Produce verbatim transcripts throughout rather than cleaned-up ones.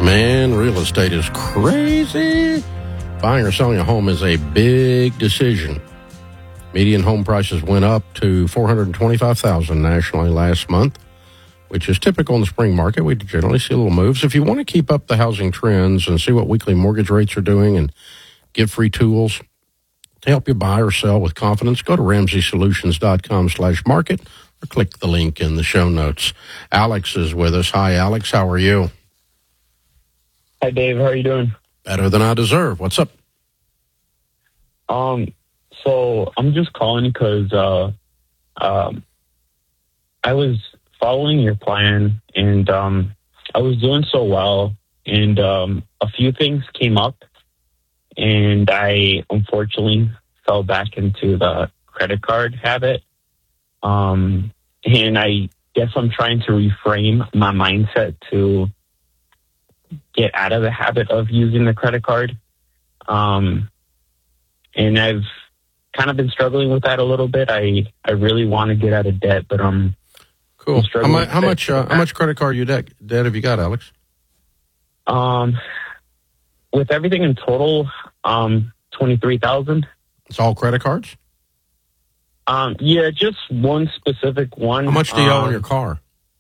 Man, real estate is crazy. Buying or selling a home is a big decision. Median home prices went up to four hundred twenty-five thousand dollars nationally last month, which is typical in the spring market. We generally see little moves. If you want to keep up the housing trends and see what weekly mortgage rates are doing and get free tools to help you buy or sell with confidence, go to ramsey solutions dot com slash market or click the link in the show notes. Alex is with us. Hi, Alex. How are you? Hi, Dave. How are you doing? Better than I deserve. What's up? Um, so I'm just calling because uh, um, I was following your plan, and um, I was doing so well, and um, a few things came up, and I unfortunately fell back into the credit card habit. Um, and I guess I'm trying to reframe my mindset to get out of the habit of using the credit card. Um, and I've kind of been struggling with that a little bit. I, I really want to get out of debt, but I'm cool. I'm How struggling much? with How it. much? Uh, how much credit card you debt, debt have you got, Alex? Um, with everything in total, um, twenty-three thousand. It's all credit cards. Um, yeah, just one specific one. How much do you owe um, on your car?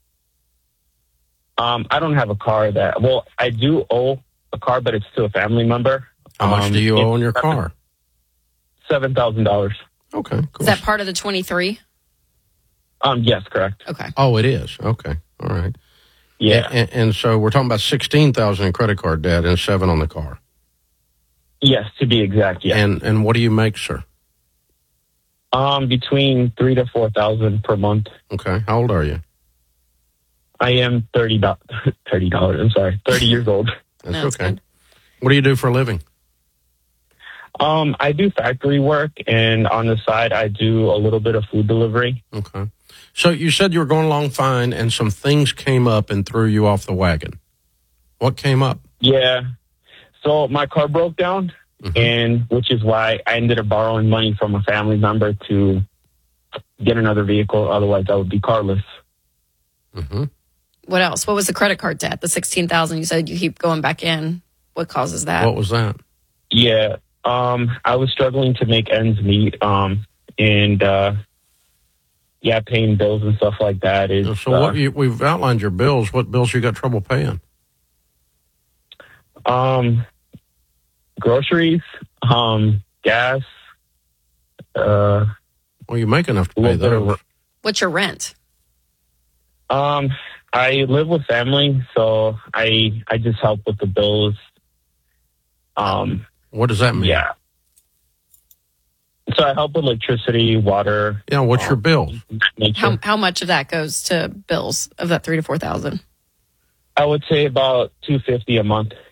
Um, I don't have a car that. Well, I do owe a car, but it's to a family member. How much um, do you it's owe on your car? Seven thousand dollars. Okay, cool. Is that part of the twenty-three? Um, yes, correct. Okay. Oh, it is. Okay, all right. Yeah. And, and so we're talking about sixteen thousand in credit card debt and seven on the car. Yes, to be exact. Yeah. And and what do you make, sir? Um, between three to four thousand per month. Okay. How old are you? I am thirty dollars. Thirty dollars. I'm sorry, thirty years old. That's No, that's okay. good. What do you do for a living? Um, I do factory work, and on the side, I do a little bit of food delivery. Okay. So you said you were going along fine, and some things came up and threw you off the wagon. What came up? Yeah. So my car broke down, Mm-hmm. and which is why I ended up borrowing money from a family member to get another vehicle. Otherwise, I would be carless. Mm-hmm. What else? What was the credit card debt? The sixteen thousand. You said you keep going back in. What causes that? What was that? Yeah. Um, I was struggling to make ends meet. Um, and uh, yeah, paying bills and stuff like that is. So uh, what you, we've outlined your bills. What bills you got trouble paying? Um, groceries, um, gas. Uh, Well, you make enough to a pay little bit of those. What's your rent? Um, I live with family, so I I just help with the bills. Um, What does that mean? yeah. So I help with electricity, water. Yeah, what's your um, bills? nature. How how much of that goes to bills of that three to four thousand? I would say about two fifty a month.